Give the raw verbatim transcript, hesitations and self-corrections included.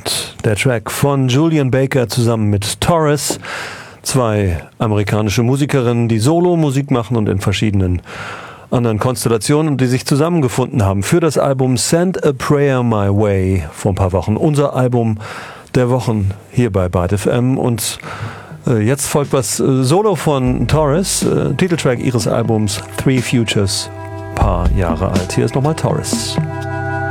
Sound. Der Track von Julien Baker zusammen mit Taurus. Zwei amerikanische Musikerinnen, die Solo-Musik machen und in verschiedenen anderen Konstellationen, die sich zusammengefunden haben für das Album Send a Prayer My Way vor ein paar Wochen. Unser Album der Wochen hier bei Byte F M. Und äh, jetzt folgt was äh, Solo von Taurus, äh, Titeltrack ihres Albums Three Futures, paar Jahre alt. Hier ist nochmal Taurus.